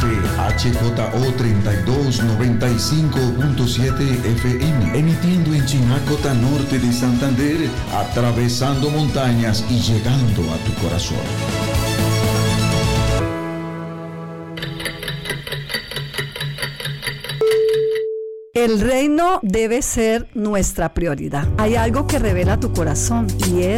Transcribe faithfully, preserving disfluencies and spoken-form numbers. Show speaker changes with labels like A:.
A: F H J O treinta y dos noventa y cinco punto siete F M, emitiendo en Chinacota Norte de Santander, atravesando montañas y llegando a tu corazón.
B: El reino debe ser nuestra prioridad. Hay algo que revela tu corazón y es